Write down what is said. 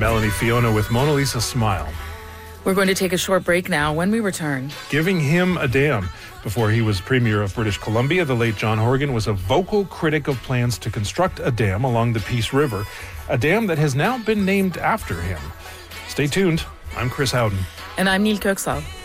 Melanie Fiona with Mona Lisa Smile. We're going to take a short break now. When we return, Giving him a dam. Before he was Premier of British Columbia, the late John Horgan was a vocal critic of plans to construct a dam along the Peace River, a dam that has now been named after him. Stay tuned. I'm Chris Howden. and I'm Neil Kirksall.